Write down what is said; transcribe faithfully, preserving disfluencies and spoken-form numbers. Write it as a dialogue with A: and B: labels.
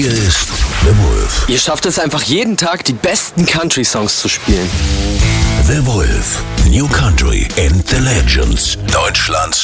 A: Hier ist The Wolf.
B: Ihr schafft es einfach jeden Tag, die besten Country-Songs zu spielen.
A: The Wolf. New Country and the Legends. Deutschlands